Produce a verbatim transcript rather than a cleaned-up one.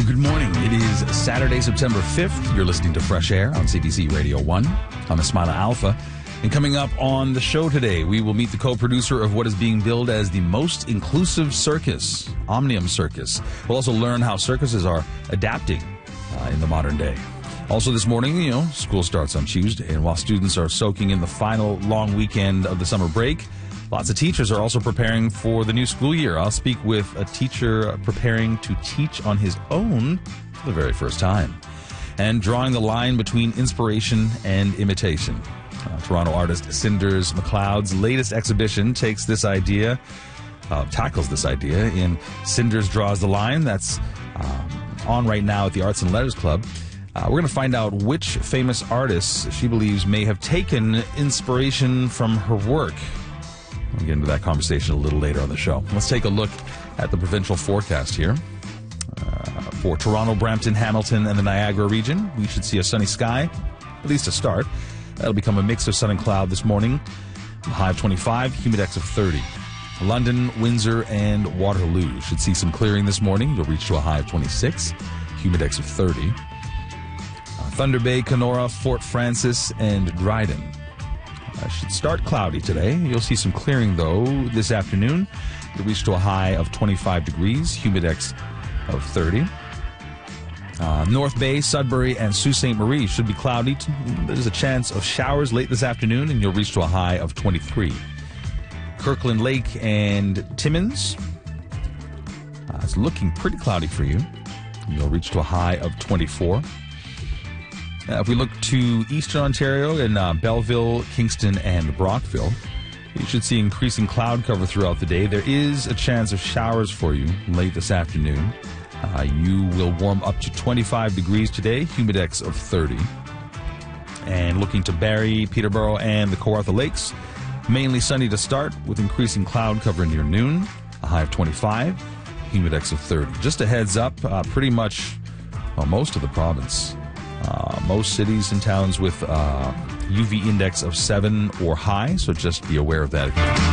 Good morning. It is Saturday, September fifth. You're listening to Fresh Air on C B C Radio one. I'm Ismaila Alpha. And coming up on the show today, we will meet the co-producer of what is being billed as the most inclusive circus, Omnium Circus. We'll also learn how circuses are adapting uh, in the modern day. Also this morning, you know, school starts on Tuesday, and while students are soaking in the final long weekend of the summer break, lots of teachers are also preparing for the new school year. I'll speak with a teacher preparing to teach on his own for the very first time, and drawing the line between inspiration and imitation. Uh, Toronto artist Cinders McLeod's latest exhibition takes this idea, uh, tackles this idea in Cinders Draws the Line. That's um, on right now at the Arts and Letters Club. Uh, we're going to find out which famous artists she believes may have taken inspiration from her work. We'll get into that conversation a little later on the show. Let's take a look at the provincial forecast here. Uh, for Toronto, Brampton, Hamilton, and the Niagara region, we should see a sunny sky, at least to start. That'll become a mix of sun and cloud this morning. A high of twenty-five, humidex of thirty. London, Windsor, and Waterloo should see some clearing this morning. You'll reach to a high of twenty-six, humidex of thirty. Uh, Thunder Bay, Kenora, Fort Francis, and Dryden uh, should start cloudy today. You'll see some clearing, though, this afternoon. You'll reach to a high of twenty-five degrees, humidex of thirty. Uh, North Bay, Sudbury, and Sault Ste. Marie should be cloudy. There's a chance of showers late this afternoon, and you'll reach to a high of twenty-three. Kirkland Lake and Timmins, uh, it's looking pretty cloudy for you. You'll reach to a high of twenty-four. Uh, if we look to Eastern Ontario in uh, Belleville, Kingston, and Brockville, you should see increasing cloud cover throughout the day. There is a chance of showers for you late this afternoon. Uh, you will warm up to twenty-five degrees today, humidex of thirty. And looking to Barrie, Peterborough, and the Kawartha Lakes, mainly sunny to start with increasing cloud cover near noon, a high of twenty-five, humidex of thirty. Just a heads up, uh, pretty much well, most of the province, uh, most cities and towns with uh, U V index of seven or high, so just be aware of that.